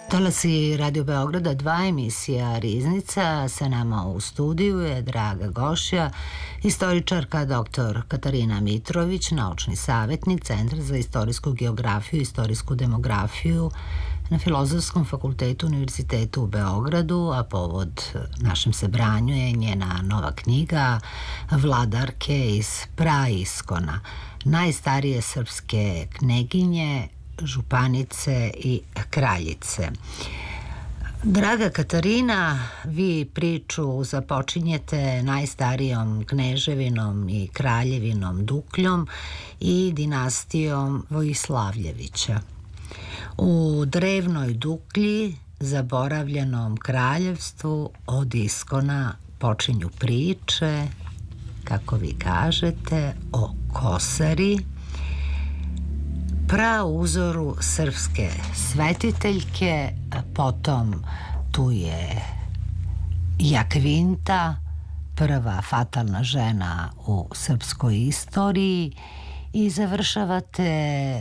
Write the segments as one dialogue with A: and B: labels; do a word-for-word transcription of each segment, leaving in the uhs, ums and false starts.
A: Talasi Radio Beograda, dva emisija Riznica. Sa nama u studiju je draga gošća, istoričarka doktor Katarina Mitrović, naučni savjetnik Centra za istorijsku geografiju i istorijsku demografiju na Filozofskom fakultetu Univerzitetu u Beogradu, a povod našem sebranju je njena nova knjiga Vladarke iz Praiskona, najstarije srpske kneginje, županice i kraljice. Draga Katarina, vi priču započinjete najstarijom kneževinom i kraljevinom Dukljom i dinastijom Vojislavljevića. U drevnoj Duklji, zaboravljenom kraljevstvu, od iskona počinju priče, kako vi kažete, o Kosari, prauzoru srpske svetiteljke. Potom tu je Jakvinta, prva fatalna žena u srpskoj istoriji, i završavate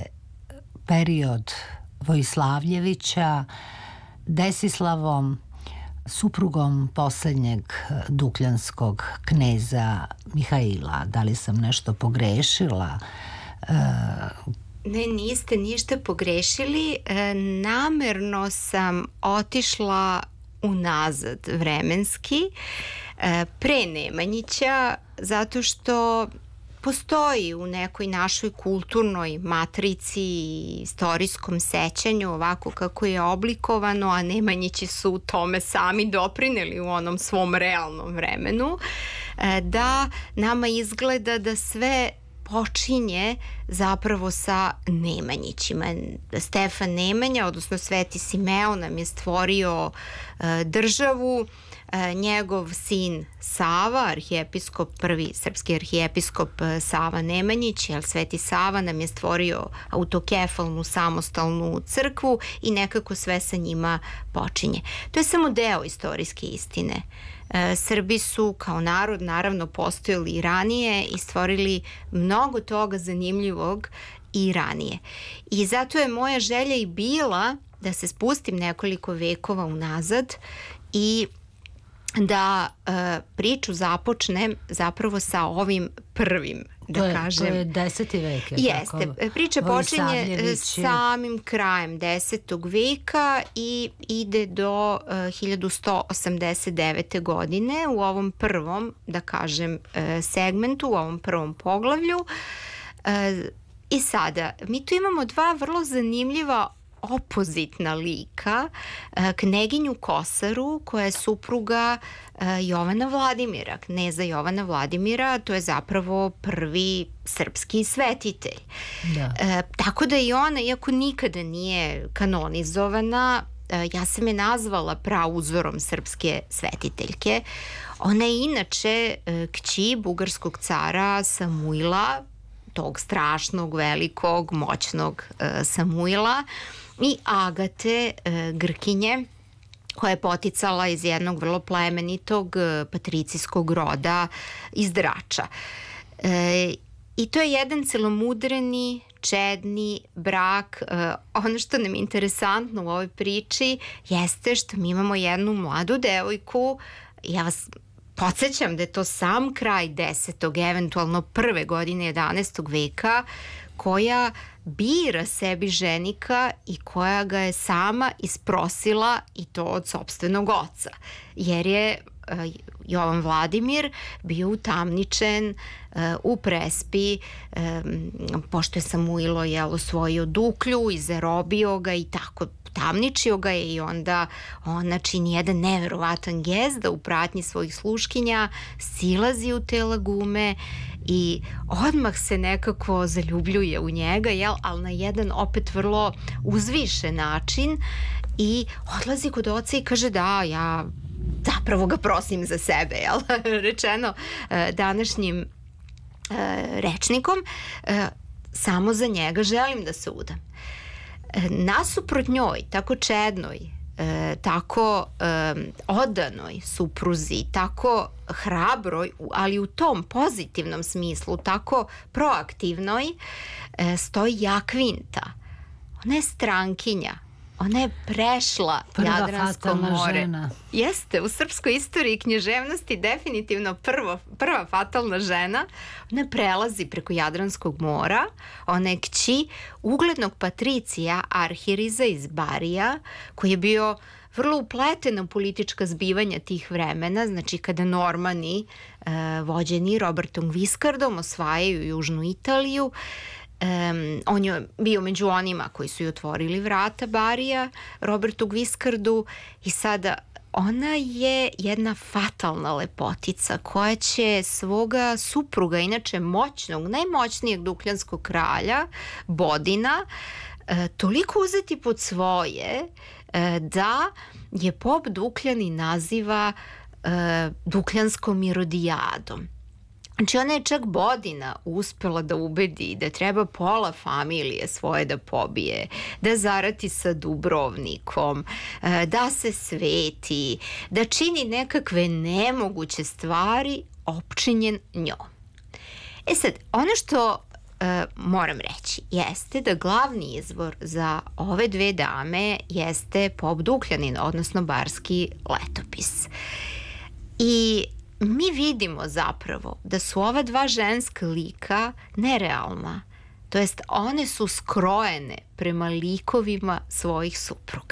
A: period Vojislavljevića Desislavom, suprugom poslednjeg dukljanskog kneza Mihaila. Da li sam nešto pogrešila?
B: Ne, niste ništa pogrešili. E, namerno sam otišla unazad vremenski, e, pre Nemanjića, zato što postoji u nekoj našoj kulturnoj matrici i istorijskom sećanju ovako kako je oblikovano, a Nemanjići su u tome sami doprineli u onom svom realnom vremenu, e, da nama izgleda da sve počinje zapravo sa Nemanjićima. Stefan Nemanja, odnosno Sveti Simeon, nam je stvorio e, državu. E, njegov sin Sava, arhijepiskop, prvi srpski arhijepiskop Sava Nemanjić, jel, Sveti Sava nam je stvorio autokefalnu samostalnu crkvu i nekako sve sa njima počinje. To je samo deo istorijske istine. E, Srbi su kao narod naravno postojali i ranije i stvorili mnogo toga zanimljivog i ranije. I zato je moja želja i bila da se spustim nekoliko vekova unazad i da e, priču započnem zapravo sa ovim prvim, da
A: to je,
B: kažem.
A: To je deseti vek.
B: Jeste. Tako? Priča počinje samim krajem desetog veka i ide do uh, hiljadu sto osamdeset devete. godine u ovom prvom, da kažem, uh, segmentu, u ovom prvom poglavlju. Uh, I sada, mi tu imamo dva vrlo zanimljiva opozitna lika, kneginju Kosaru, koja je supruga Jovana Vladimira, kneza Jovana Vladimira. To je zapravo prvi srpski svetitelj. Da. E, tako da i ona, iako nikada nije kanonizovana, ja sam je nazvala prauzorom srpske svetiteljke. Ona je inače kći bugarskog cara Samuila, tog strašnog, velikog, moćnog Samuila, i Agate, Grkinje, koja je poticala iz jednog vrlo plemenitog patricijskog roda iz Drača. E, I to je jedan celomudreni, čedni brak. E, ono što nam je interesantno u ovoj priči jeste što mi imamo jednu mladu devojku. Ja vas podsjećam da je to sam kraj desetog, eventualno prve godine jedanaestog veka, koja bira sebi ženika i koja ga je sama isprosila, i to od sopstvenog oca, jer je uh, Jovan Vladimir bio utamničen uh, u prespi, um, pošto je Samuilo jel, osvojio Duklju i zarobio ga i tako tamničio ga je, i onda ona čini jedan neverovatan gest da u pratnji svojih sluškinja silazi u te lagume i odmah se nekako zaljubljuje u njega, jel, ali na jedan opet vrlo uzvišen način, i odlazi kod oca i kaže da, ja zapravo ga prosim za sebe, jel, rečeno današnjim rečnikom, samo za njega želim da se udam. Nasuprot njoj, tako čednoj, e, tako e, odanoj supruzi, tako hrabroj, ali u tom pozitivnom smislu, tako proaktivnoj, e, stoji Jakvinta. Ona je strankinja. Ona je prešla
A: prva
B: Jadransko more.
A: Žena.
B: Jeste, u srpskoj istoriji i književnosti definitivno prvo, prva fatalna žena. Ona prelazi preko Jadranskog mora. Ona je kći uglednog patricija Arhiriza iz Barija, koji je bio vrlo upleten u politička zbivanja tih vremena, znači kada Normani, e, vođeni Robertom Guiscardom, osvajaju Južnu Italiju. Um, on je bio među onima koji su i otvorili vrata Barija Robertu Guiscardu i sada ona je jedna fatalna lepotica koja će svoga supruga, inače moćnog, najmoćnijeg dukljanskog kralja, Bodina, e, toliko uzeti pod svoje e, da je pop Dukljani naziva e, Dukljanskom irodijadom. Znači ona je čak Bodina uspela da ubedi da treba pola familije svoje da pobije, da zarati sa Dubrovnikom, da se sveti, da čini nekakve nemoguće stvari opčinjen njom. E sad, ono što uh, moram reći jeste da glavni izvor za ove dve dame jeste pop Dukljanin, odnosno barski letopis. I mi vidimo zapravo da su ova dva ženska lika nerealna, to jest one su skrojene prema likovima svojih supruga.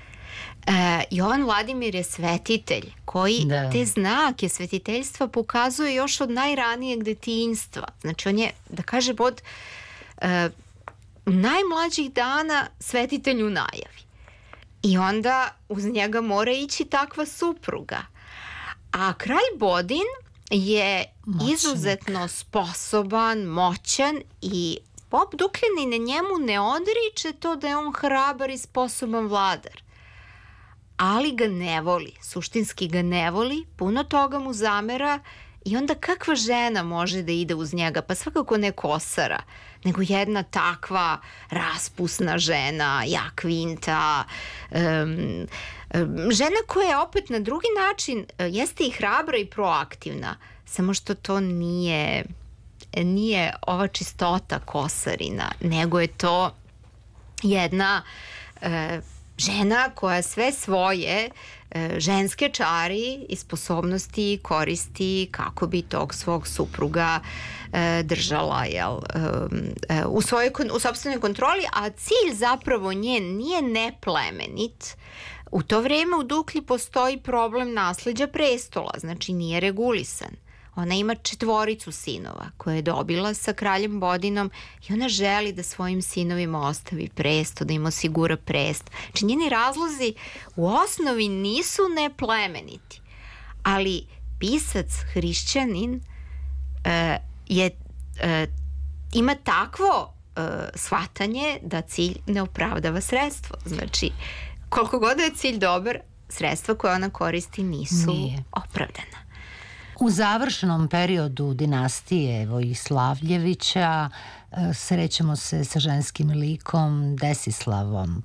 B: E, Jovan Vladimir je svetitelj koji da. te znake svetiteljstva pokazuje još od najranijeg detinjstva. Znači on je, da kažem, od e, najmlađih dana svetitelj u najavi. I onda uz njega mora ići takva supruga. A kralj Bodin je Moćnik. izuzetno sposoban, moćan i pop Dukljanin njemu ne odriče to da je on hrabar i sposoban vladar. Ali ga ne voli, suštinski ga ne voli, puno toga mu zamera i onda kakva žena može da ide uz njega? Pa svakako ne Kosara, nego jedna takva raspusna žena, Jakvinta, um, žena koja je opet na drugi način jeste i hrabra i proaktivna, samo što to nije, nije ova čistota Kosarina, nego je to jedna e, žena koja sve svoje e, ženske čari i sposobnosti koristi kako bi tog svog supruga e, držala jel, e, u svojoj u sopstvenoj kontroli, a cilj zapravo njen nije neplemenit. U to vreme u Duklji postoji problem nasleđa prestola, znači nije regulisan. Ona ima četvoricu sinova koje je dobila sa kraljem Bodinom i ona želi da svojim sinovima ostavi presto, da im osigura prest. Znači njeni razlozi u osnovi nisu neplemeniti, ali pisac hrišćanin e, je, e, ima takvo e, shvatanje da cilj ne opravdava sredstvo. Znači, koliko god je cilj dobar, sredstva koje ona koristi nisu Nije. opravdana.
A: U završnom periodu dinastije Vojislavljevića srećemo se sa ženskim likom Desislavom.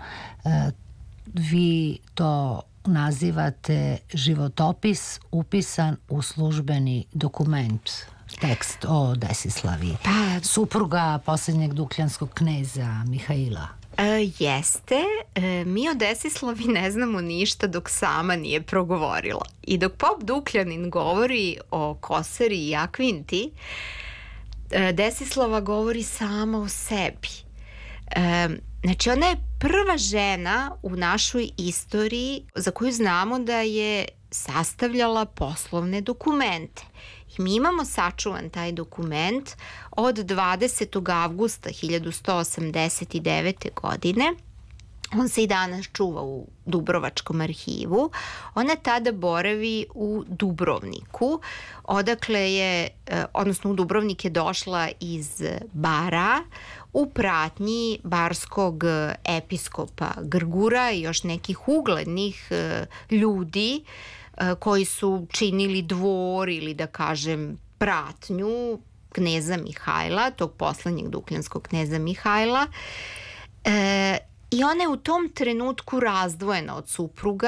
A: Vi to nazivate životopis upisan u službeni dokument, tekst o Desislavi, pa, supruga posljednjeg dukljanskog kneza Mihaila.
B: E, jeste, e, mi o Desislavi ne znamo ništa dok sama nije progovorila. I dok pop Dukljanin govori o Kosari i Jakvinti, e, Desislava govori sama o sebi. E, znači ona je prva žena u našoj istoriji za koju znamo da je sastavljala poslovne dokumente. I mi imamo sačuvan taj dokument od dvadesetog avgusta hiljadu sto osamdeset devete. godine. On se i danas čuva u Dubrovačkom arhivu. Ona tada boravi u Dubrovniku, odakle je, odnosno u Dubrovnik je došla iz Bara u pratnji barskog episkopa Grgura i još nekih uglednih ljudi koji su činili dvor ili da kažem pratnju kneza Mihajla, tog poslednjeg dukljanskog kneza Mihajla. E, I ona je u tom trenutku razdvojena od supruga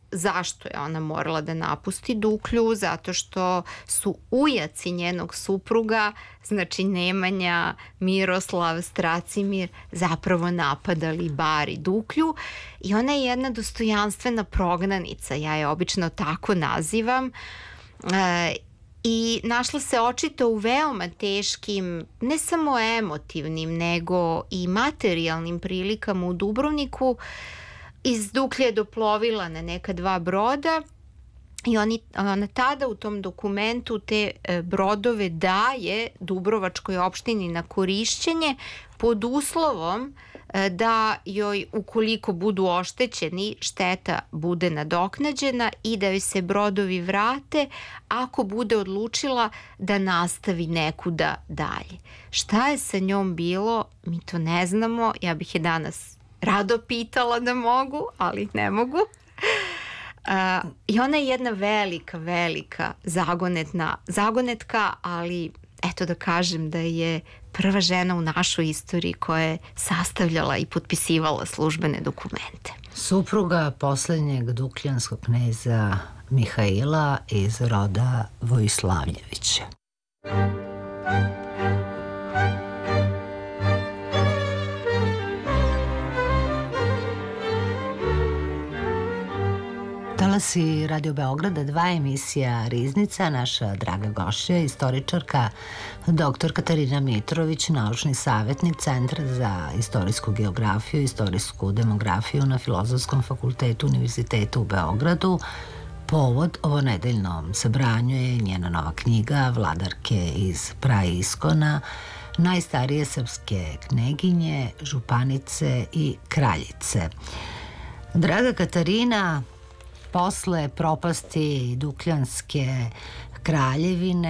B: zašto je ona morala da napusti Duklju, zato što su ujaci njenog supruga, znači Nemanja, Miroslav, Stracimir, zapravo napadali bar i Duklju i ona je jedna dostojanstvena prognanica, ja je obično tako nazivam, e, i našla se očito u veoma teškim, ne samo emotivnim, nego i materijalnim prilikama u Dubrovniku. Iz Duklje je doplovila na neka dva broda i oni, ona tada u tom dokumentu te brodove daje Dubrovačkoj opštini na korišćenje pod uslovom da joj, ukoliko budu oštećeni, šteta bude nadoknađena i da joj se brodovi vrate ako bude odlučila da nastavi nekuda dalje. Šta je sa njom bilo, mi to ne znamo, ja bih je danas rado pitala da mogu, ali ne mogu. Uh, I ona je jedna velika, velika zagonetna, zagonetka, ali eto da kažem da je prva žena u našoj istoriji koja je sastavljala i potpisivala službene dokumente.
A: Supruga poslednjeg dukljanskog kneza Mihaila iz roda Vojislavljevića. Talasi Radio Beograda, dva emisija Riznica, naša draga gošća, istoričarka doktor Katarina Mitrović, naučni savjetnik Centra za istorijsku geografiju i istorijsku demografiju na Filozofskom fakultetu Univerziteta u Beogradu. Povod ovonedeljnom sabranju je njena nova knjiga Vladarke iz praiskona, najstarije srpske kneginje, županice i kraljice. Draga Katarina, posle propasti Dukljanske kraljevine